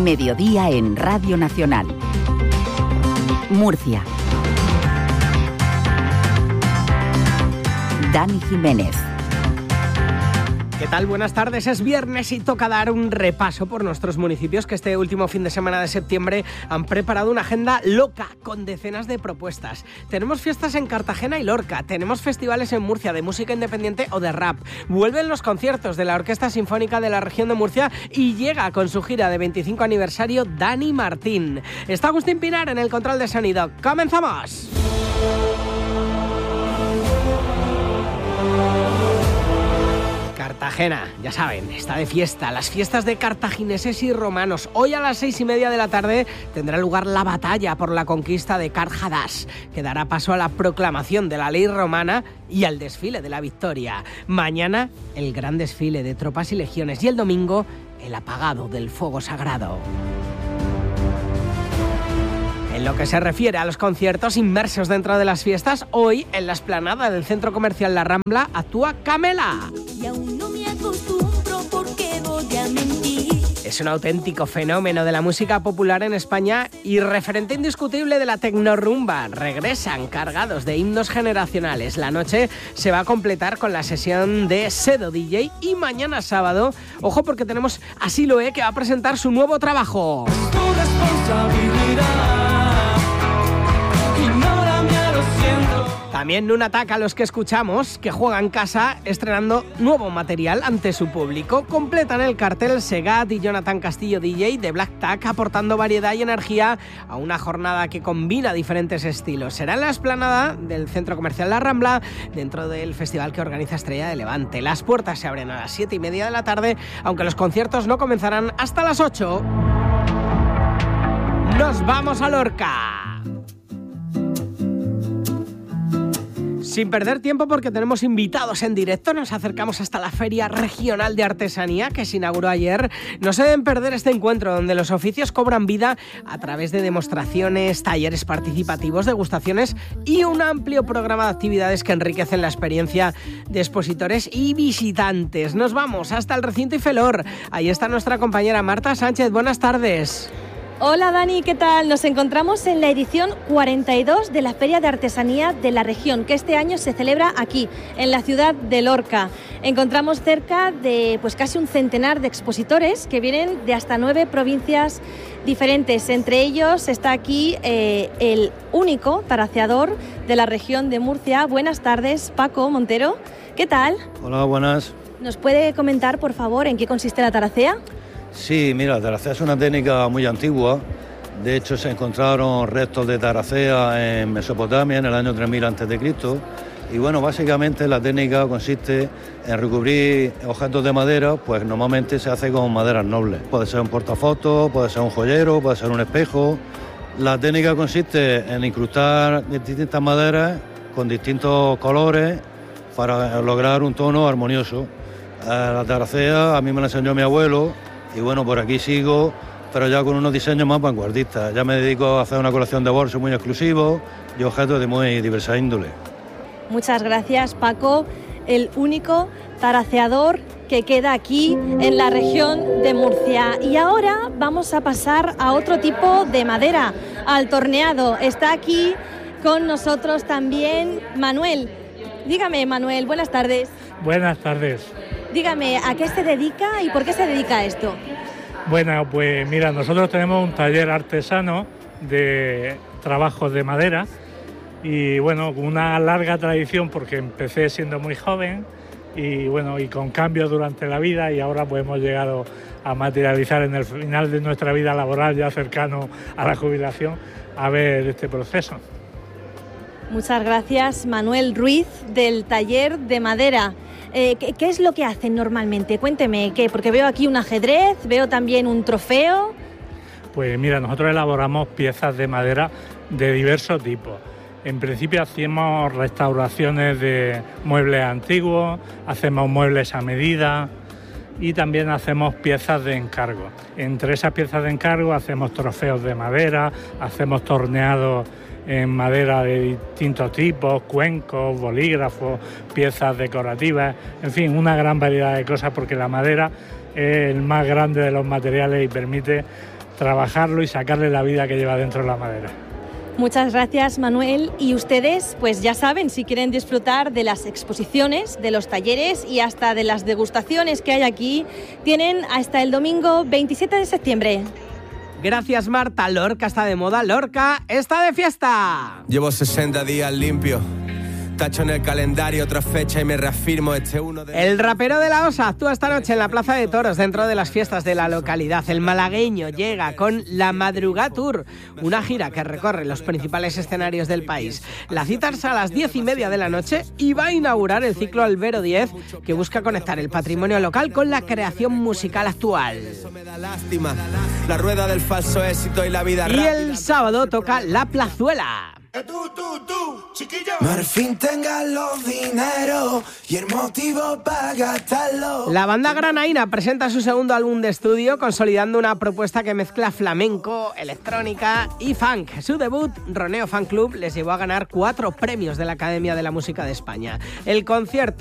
Mediodía en Radio Nacional. Murcia. Dani Jiménez. ¿Qué tal? Buenas tardes, es viernes y toca dar un repaso por nuestros municipios que este último fin de semana de septiembre han preparado una agenda loca con decenas de propuestas. Tenemos fiestas en Cartagena y Lorca, tenemos festivales en Murcia de música independiente o de rap, vuelven los conciertos de la Orquesta Sinfónica de la Región de Murcia y llega con su gira de 25 aniversario Dani Martín. Está Agustín Pinar en el control de sonido. ¡Comenzamos! Cartagena, ya saben, está de fiesta, las fiestas de cartagineses y romanos. Hoy a las 6:30 de la tarde tendrá lugar la batalla por la conquista de Carhadas, que dará paso a la proclamación de la ley romana y al desfile de la victoria. Mañana, el gran desfile de tropas y legiones y el domingo, el apagado del fuego sagrado. En lo que se refiere a los conciertos inmersos dentro de las fiestas, hoy en la explanada del Centro Comercial La Rambla actúa Camela. Y aún no me acostumbro porque voy a mentir. Es un auténtico fenómeno de la música popular en España y referente indiscutible de la tecnorrumba. Regresan cargados de himnos generacionales. La noche se va a completar con la sesión de Sedo DJ y mañana sábado, ojo porque tenemos a Siloé que va a presentar su nuevo trabajo. Tu responsabilidad. También Nunatak, a los que escuchamos, que juega en casa estrenando nuevo material ante su público. Completan el cartel Segat y Jonathan Castillo DJ de Black Tack, aportando variedad y energía a una jornada que combina diferentes estilos. Será en la explanada del Centro Comercial La Rambla, dentro del festival que organiza Estrella de Levante. Las puertas se abren a las 7:30 de la tarde, aunque los conciertos no comenzarán hasta las 8. ¡Nos vamos a Lorca! Sin perder tiempo, porque tenemos invitados en directo, nos acercamos hasta la Feria Regional de Artesanía que se inauguró ayer. No se deben perder este encuentro donde los oficios cobran vida a través de demostraciones, talleres participativos, degustaciones y un amplio programa de actividades que enriquecen la experiencia de expositores y visitantes. Nos vamos hasta el recinto Ifelor. Ahí está nuestra compañera Marta Sánchez. Buenas tardes. Hola Dani, ¿qué tal? Nos encontramos en la edición 42 de la Feria de Artesanía de la Región, que este año se celebra aquí, en la ciudad de Lorca. Encontramos cerca de casi un centenar de expositores que vienen de hasta 9 provincias diferentes. Entre ellos está aquí el único taraceador de la región de Murcia. Buenas tardes, Paco Montero. ¿Qué tal? Hola, buenas. ¿Nos puede comentar, por favor, en qué consiste la taracea? Sí, mira, la taracea es una técnica muy antigua. De hecho, se encontraron restos de taracea en Mesopotamia en el año 3000 a.C. Y bueno, básicamente la técnica consiste en recubrir objetos de madera, pues normalmente se hace con maderas nobles. Puede ser un portafotos, puede ser un joyero, puede ser un espejo. La técnica consiste en incrustar distintas maderas con distintos colores para lograr un tono armonioso. La taracea a mí me la enseñó mi abuelo. Y bueno, por aquí sigo, pero ya con unos diseños más vanguardistas. Ya me dedico a hacer una colección de bolsos muy exclusivos y objetos de muy diversa índole. Muchas gracias, Paco, el único taraceador que queda aquí en la región de Murcia. Y ahora vamos a pasar a otro tipo de madera, al torneado. Está aquí con nosotros también Manuel. Dígame, Manuel, buenas tardes. Buenas tardes. Dígame, ¿a qué se dedica y por qué se dedica a esto? Bueno, pues mira, nosotros tenemos un taller artesano de trabajos de madera y bueno, una larga tradición porque empecé siendo muy joven y bueno, y con cambios durante la vida y ahora pues hemos llegado a materializar en el final de nuestra vida laboral, ya cercano a la jubilación, a ver este proceso. Muchas gracias, Manuel Ruiz, del taller de madera. ¿Qué es lo que hacen normalmente? Cuénteme, ¿qué? Porque veo aquí un ajedrez, veo también un trofeo. Pues mira, nosotros elaboramos piezas de madera de diversos tipos. En principio hacemos restauraciones de muebles antiguos, hacemos muebles a medida y también hacemos piezas de encargo. Entre esas piezas de encargo hacemos trofeos de madera, hacemos torneados en madera de distintos tipos, cuencos, bolígrafos, piezas decorativas, en fin, una gran variedad de cosas porque la madera es el más grande de los materiales y permite trabajarlo y sacarle la vida que lleva dentro de la madera. Muchas gracias, Manuel. Y ustedes, pues ya saben, si quieren disfrutar de las exposiciones, de los talleres y hasta de las degustaciones que hay aquí, tienen hasta el domingo 27 de septiembre. Gracias, Marta. Lorca está de moda, Lorca está de fiesta. Llevo 60 días limpio. Tacho en el calendario otra fecha y me reafirmo este uno de... El rapero de la Osa actúa esta noche en la Plaza de Toros dentro de las fiestas de la localidad. El malagueño llega con La Madrugá Tour, una gira que recorre los principales escenarios del país. La cita es a las 10:30 de la noche y va a inaugurar el ciclo Albero 10, que busca conectar el patrimonio local con la creación musical actual. Eso me da lástima. La rueda del falso éxito y la vida Y rápida. el sábado toca La Plazuela. Al fin tengas los dineros y el motivo para gastarlo. La banda granaína presenta su segundo álbum de estudio, consolidando una propuesta que mezcla flamenco, electrónica y funk. Su debut, Roneo Fan Club, les llevó a ganar 4 premios de la Academia de la Música de España. El concierto